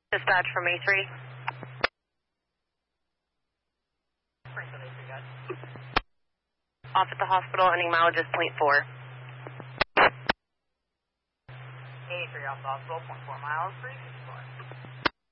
Dispatch from A3. Off at the hospital, ending mileage is 0.4. A3 off the hospital, 0.4 miles, 354.